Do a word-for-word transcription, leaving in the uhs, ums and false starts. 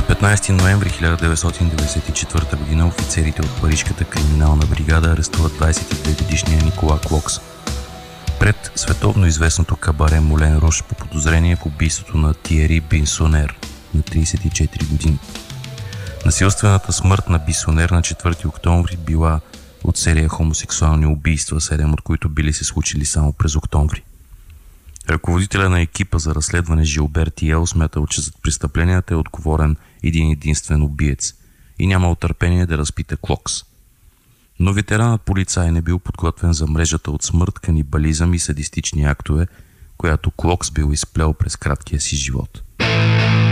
петнайсети ноември хиляда деветстотин деветдесет и четвърта година офицерите от Парижката криминална бригада арестуват двайсет и две годишния Никола Клокс пред световно известното кабаре Молен Руш по подозрение в убийството на Тиери Бисонер на трийсет и четири години. Насилствената смърт на Бисонер на четвърти октомври била от серия хомосексуални убийства, седем от които били се случили само през октомври. Ръководителя на екипа за разследване Жилбер Тиел смятал, че зад престъпленията е отговорен един единствен убиец и нямал търпение да разпита Клокс. Но ветеранът полицай не бил подготвен за мрежата от смърт, канибализъм и садистични актове, която Клокс бил изплел през краткия си живот.